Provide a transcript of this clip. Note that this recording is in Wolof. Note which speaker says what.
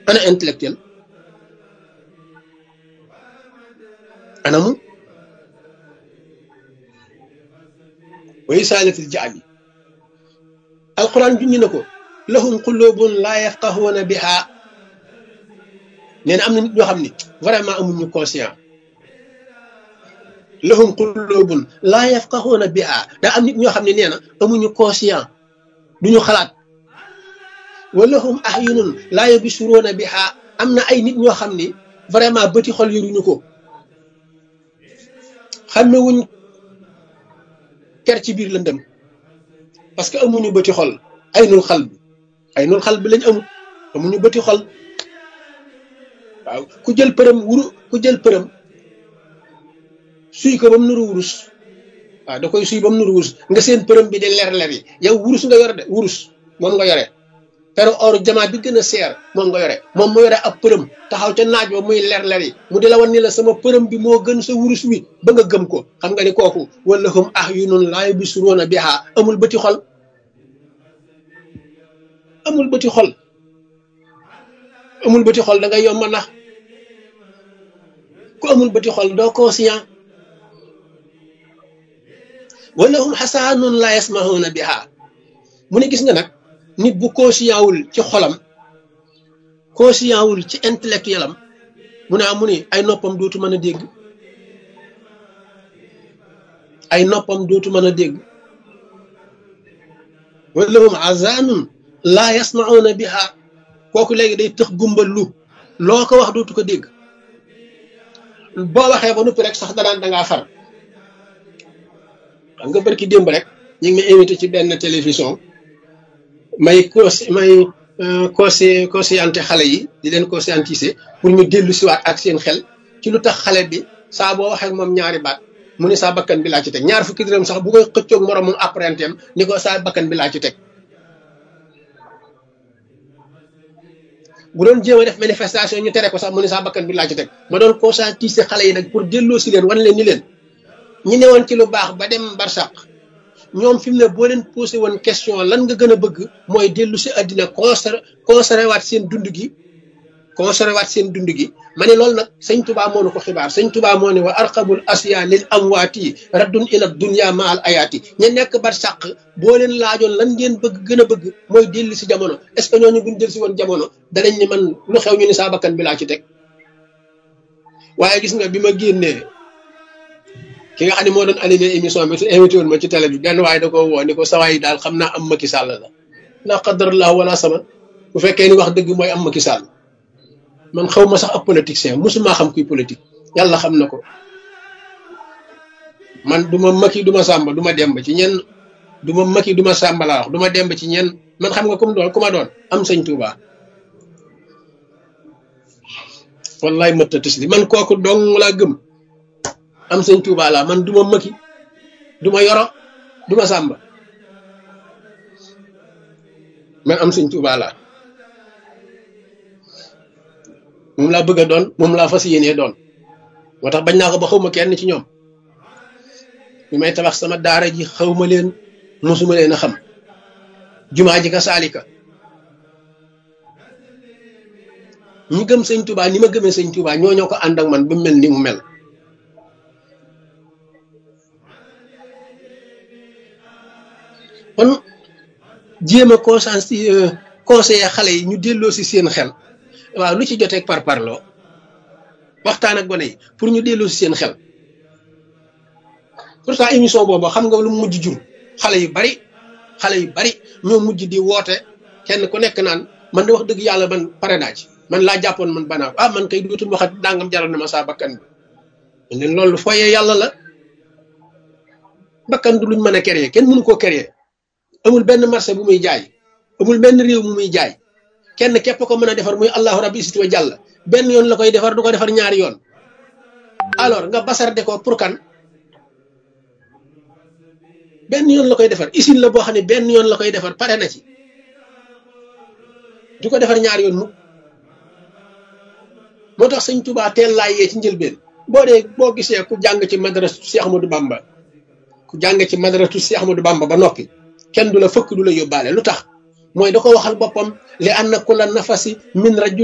Speaker 1: ana intellectuel anamu way saalatil jaami alquran junñi na ko lahum qulubun laa yafqahuuna biha nee na am na nit ñoo xam ne vraiment amuñu conscient lahum qulubun laa yafqahuuna biha daa am nit ñoo xam ne nee na amuñu conscient duñu xalaat wa lahum ahyunun laa yubsiruuna biha am na ay nit ñoo xam ni vraiment bëti xol yoruñu ko xamewuñ ker ci biir lëndëm parce que amuñu bëti xol aynul xal bi lañ amuñu bëti xol waaw ku jël përëm suy ko ba mu nuru wurus waaw da koy suy ba mu nuru wurus nga seen përëm bi di leer yi yow wurus nga yore de wurus moom nga yore pero or jamaa bi gën a seer moom nga yore moom mu yore ab përëm taxaw ca naaj ba muy leer yi mu di la wan ni la sama përëm bi moo gën sa wurus wi ba nga gëm ko xam nga ni kooku wala hum ahyunun laa yubsiruuna biha amul bëti xol amul bëti xol da ngay yomb a nax ku amul bëti xol doo conscient wala hum xasaanun laa yasmahuuna biha mu ne gis nga nag nit bu conscient wul ci xolam conscient wul ci intellectuel am mu ne ay noppam dootu mën a dégg wala hum azaanun laa yasmahuuna biha kooku léegi day tëx gumbal lu loo ko wax dootu ko dégg boo waxee ba noppi rek sax danaan dangaa far xam nga barki démb rek ñu ngi may invité ci benn télévision may conscienté xale yi di leen conscientiser pour ñu dellu siwaat ak seen xel ci lu tax xale bi saa boo waxee moom ñaari baat mu ne saa bakkan bi laa ci teg ñaar fukki dërëm sax bu koy xëccoog moroom moom apprenti am ni ko saa bakkan bi laa ci teg bu doon jéem a def manifestation ñu tere ko sax mu ne saa bakkan bi laa ci teg ma doon conscientiser xale yi nag pour delloo si leen wan leen ni leen ñi newoon ci lu baax ba dem barsàq ñoom fi mu ne boo leen posé woon question lan nga gën a bëgg mooy dellu si àddina conservé waat seen dund gi ma ne loolu nag sëñ Tuubaa moo nu ko xibaar sëñ Tuubaa moo ne wa arqabul asiya lil amwaati raddun ila dunya ma al ayaati ña nekk barsàq boo leen laajoon lan ngeen bëgg gën a bëgg mooy dellu si jamono est-ce que ñooñu buñ dellu si woon jamono danañ ni man lu xew ñu ni saa bakkan bi laa ci teg waaye gis nga bi ma génnee ki nga xam ne moo doon animé émission bi te invité woon ma ci télé bi benn waaye da ko woo ni ko sawaay daal xam naa am Macky Sall la qadarallah wala sama bu fekkee ni wax dëgg mooy am Macky Sall man xaw ma sax ab politicien mosuma xam kuy politique yàlla xam na ko man du ma Macky du ma Samba du ma demb ci ñenn du ma Macky du ma Samba laa wax du ma demb ci ñenn man xam nga ku ma doon am sëñ Touba wallaay mëtta tis li man kooku dong laa gëm am sëñ Touba laa man du ma Macky du ma Yoro du ma Samba man am sëñ Touba laa moom laa bëgg a doon moom laa fas yéenee doon moo tax bañ naa ko ba xawma kenn ci ñoom bi may tabax sama daara ji xawma leen mosuma leen a xam jumaa ji ka saalika ñi gëm sëñ Touba ni ma gëmee sëñ Touba ñoo ko ànd ak man ba mel ni mu mel kon jéem a conseiller xale yi ñu delloo si seen xel waaw lu ci joteeg parparloo waxtaan ak gone yi pour ñu delloo si seen xel pourtant émission boobu xam nga lu mujj jur xale yu bari ñoo mujj di woote kenn ku nekk naan man de wax dëgg yàlla man pare naa ci man laa jàppoon man banaa ko man kay dootul waxat dangam jaral na ma saa bakkan bi leen loolu fooyee yàlla la bakkan du luñ mën a créer kenn mënu koo créer amul benn marché bu muy jaay amul benn réew mu muy jaay kenn képp ko mën a defar muy allahu rabbi isiti wa jàll benn yoon la koy defar du ko defar ñaari yoon alors nga basarde ko pour kan benn yoon la koy defar usine la boo xam ne benn yoon la koy defar pare na ci du ko defar ñaari yoon mu moo tax sëñ Touba teel laa yee ci njëlbeen boo gisee ku jàng ci madrasatu Cheikh Ahmadou Bamba ba noppi kenn du la fëkk du la yóbbaale lu tax mooy da ko waxal boppam li anna kulla nafasi min rajul